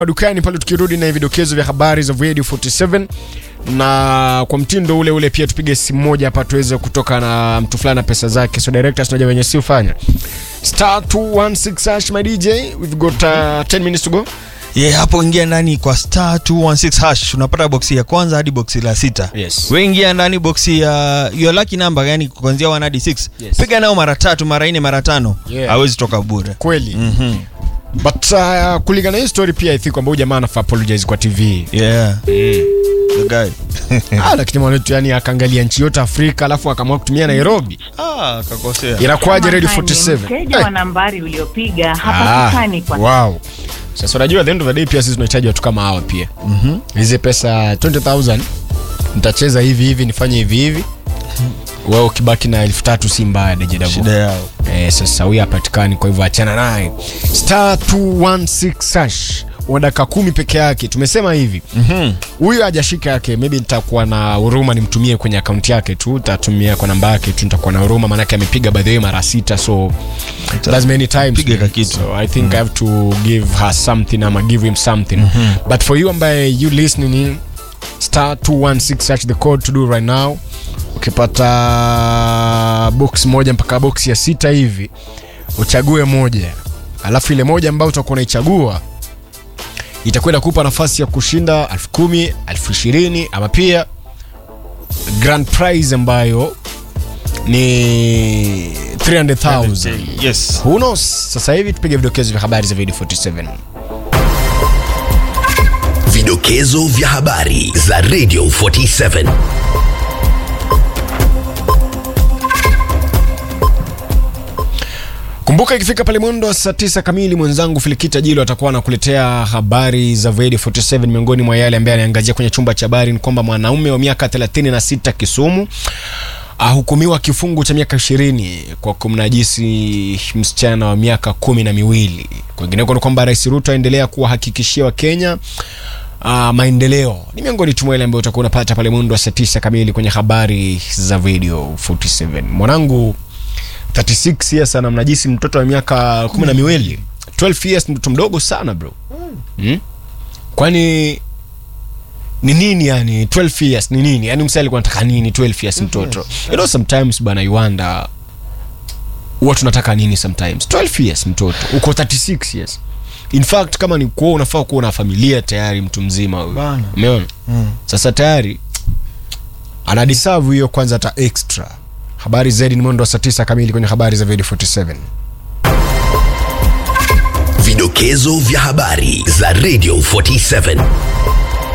dukani pale tukirudi na vidokezo vya habari za Radio 47 na kwa mtindo ule ule pia tupige simu moja hapa tuweze kutoka na mtu fulani na pesa zake. So directors tunajua wenye si ufanya star 216 hash my DJ, we've got 10 minutes to go. Yeah, hapo ingia ndani kwa star 216 hash unapata boxi ya kwanza hadi boxi la 6. Yes. Wewe ingia ndani boxi ya your lucky number, yani kuanzia 1 hadi 6. Yes. Piga nao mara 3, mara 4, mara 5. Yeah. Hawezi toka bure. Kweli. But kulingana na hii story pia I think kwamba huyu jamaa anafaa apologize kwa TV. Yeah. The guy. Lakini mwanetu yani akaangalia nchi yote Afrika alafu akaamua kutumia Nairobi. Kakosea. Inakuaje Radio 47? Mteja wa nambari uliopiga hapatikani kwa. Wow. Sasa unajua at the end of the day pia sisi tunahitaji watu kama hawa pia. Hizi pesa 20,000 nitacheza hivi hivi nifanye hivi hivi. Wewe ukibaki na 3,000 si mbaya dejedabu. Shida yao. Sasa huyu hapatikani kwa hivyo achana naye. Star 216 hash. Dakika 10 peke yake. Tumesema hivi. Huyu hajashika yake, maybe nitakuwa na huruma nimtumie kwenye account yake tu, nitatumia kwa namba yake tu, nitakuwa na huruma maana yake amepiga by the way mara 6, so that's many times piga kitu. So I think I have to give her something ama give him something. But for you ambaye you listening in, star 216 hash the code to do right now. Ukipata box moja mpaka box ya 6 hivi, uchague moja. Alafu ile moja ambayo utakuwa unaichagua itakwenda kukupa nafasi ya kushinda 10,000, 20,000 ama pia grand prize ambayo ni 300,000. Yes. Who knows? Sasa hivi tupige vidokezo vya habari za Radio 47. Vidokezo vya habari za Radio 47. Kumbuka ikifika pale mwendo wa saa 9 kamili mwenzangu Filikita Jilo atakuwa anakuletea habari za Radio 47. Miongoni mwa yale ambaye anaangazia kwenye chumba cha habari ni kwamba mwanaume wa miaka 36 Kisumu ahukumiwa kifungo cha miaka 20 kwa kumnajisi msichana wa miaka 12. Kwingineko ni kwamba Rais Ruto aendelea kuwahakikishia Wakenya maendeleo. Ni miongoni tu mwa yale ambayo utakuwa unapata pale mwendo wa saa 9 kamili kwenye habari za Radio 47. Mwanangu 36 years ana mnajisi mtoto wa miaka 12. 12 years mtoto mdogo sana bro. Kwani ni nini yani 12 years ni nini? Yani msali alikuwa anataka nini 12 years mtoto? You know sometimes bana you wonder what tunataka nini sometimes. 12 years mtoto, uko 36 years. In fact kama ni kuwa unafaa kuwa na familia tayari mtu mzima huyo. Umeona? Sasa tayari ana deserve hiyo kwanza hata extra. Habari zaidi ni mwendo wa saa 9 kamili kwenye habari za Radio 47. Vidokezo vya habari za Radio 47.